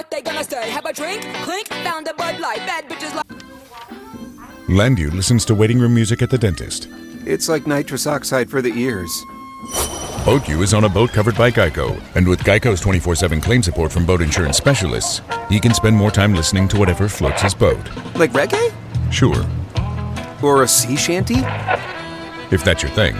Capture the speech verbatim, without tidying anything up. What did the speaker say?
what they gonna say? Have a drink? Clink? Found a Bud Light. Bad bitches like... Landu listens to waiting room music at the dentist. It's like nitrous oxide for the ears. BoatU is on a boat covered by Geico, and with Geico's twenty-four seven claim support from boat insurance specialists, he can spend more time listening to whatever floats his boat. Like reggae? Sure. Or a sea shanty? If that's your thing.